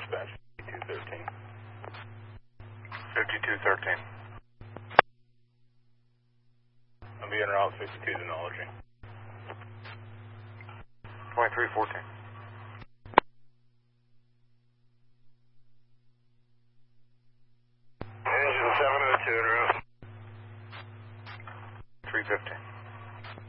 dispatch, 5213. 5213. I'm being route 52 to Knowledging. 2314. Engine 702 en route. 315.